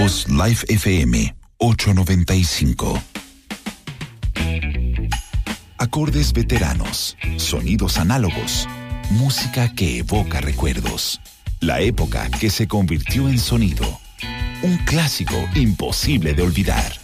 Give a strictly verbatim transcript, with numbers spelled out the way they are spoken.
Sonidos Live F M ochocientos noventa y cinco. Acordes veteranos, sonidos análogos, música que evoca recuerdos. La época que se convirtió en sonido. Un clásico imposible de olvidar.